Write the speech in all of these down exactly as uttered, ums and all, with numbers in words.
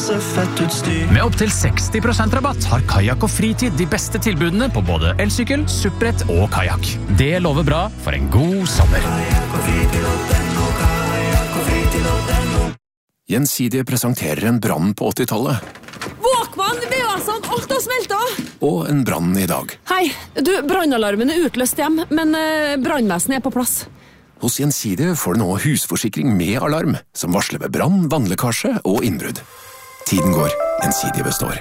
masse fett utstyr. Med opp til seksti prosent rabatt har Kayak og Fritid de beste tilbudene på både elsykkel, suppbrett og kajak. Det lover bra for en god sommer. Kayak og fritid og den og kayak og fritid og den og. Gjensidige presenterer en brann på åttitallet. Våkmann, det er sånn, alt har smeltet. Og en brann i dag. Hei, du, brannalarmen er utløst hjem, men eh, brannvesenet er på plass. Hos Gjensidige får du nå husforsikring med alarm, som varsler ved brann, vannlekkasje og innbrudd. Tiden går, Gjensidige består.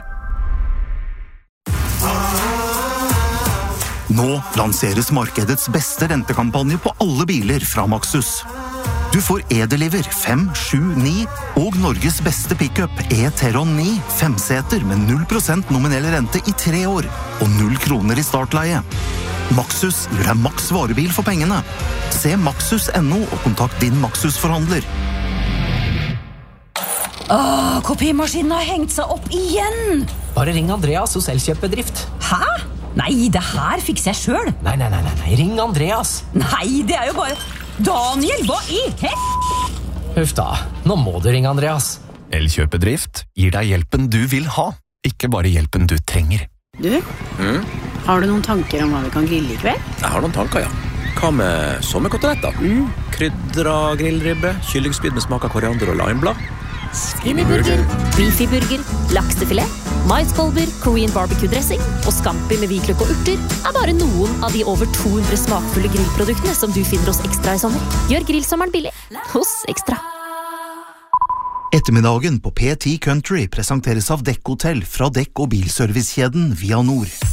Nå lanseres markedets beste rentekampanje på alle biler fra Maxus. Du får E-Deliver fem sju ni og Norges beste pickup E-Teron ni femseter med null prosent nominell rente i tre år og null kroner i startleie. Maxus gir deg maks varebil for pengene. Se maxus punktum no og kontakt din Maxus-forhandler. Åh, kopimaskinen har hengt seg opp igjen! Bare ring Andreas hos Elkjøpbedrift. Hæ? Nei, det her fikser jeg selv. Nei, nei, nei, nei, ring Andreas. Nei, det er jo bare... Daniel, hva i hel... Huff da, nå må du ringe Andreas. Elkjøpbedrift gir deg hjelpen du vil ha, ikke bare hjelpen du trenger. Du, mm? Har du noen tanker om hva vi kan grille i kveld? Jeg har noen tanker, ja. Hva med sommerkoteletter? Mm. Krydra grillribbe, kyllingspyd med smak av koriander og limeblad. Skinnyburger, beefy-burger, laksefilet, maiskolber, Korean barbecue-dressing og scampi med hvitløk og urter er bare noen av de over to hundre smakfulle grillproduktene som du finner hos Ekstra i sommer. Gjør grillsommeren billig hos Ekstra. Ettermiddagen på P ti Country presenteres av Dekk Hotel fra dekk- og bilservicekjeden Via Nord.